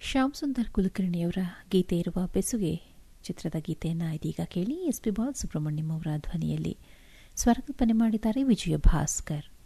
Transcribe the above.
ಶ್ಯಾಮ್ ಸುಂದರ್ ಕುಲಕರ್ಣಿಯವರ ಗೀತೆ ಇರುವ ಬೆಸುಗೆ ಚಿತ್ರದ ಗೀತೆಯನ್ನು ಇದೀಗ ಕೇಳಿ. ಎಸ್ ಪಿ ಬಾಲಸುಬ್ರಹ್ಮಣ್ಯಂ ಅವರ ಧ್ವನಿಯಲ್ಲಿ ಸ್ವರಕಲ್ಪನೆ ಮಾಡಿದ್ದಾರೆ ವಿಜಯ ಭಾಸ್ಕರ್.